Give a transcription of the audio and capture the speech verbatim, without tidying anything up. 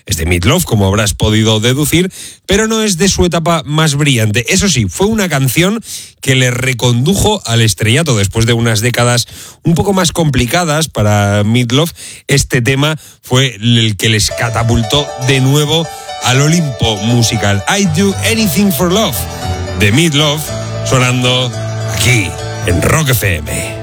es de Meat Loaf, como habrás podido deducir, pero no es de su etapa más brillante. Eso sí, fue una canción que le recondujo al estrellato después de unas décadas un poco más complicadas para Meat Loaf. Este tema fue el que les catapultó de nuevo al Olimpo musical. I Do Anything for Love, de Meat Loaf, sonando aquí en Rock F M.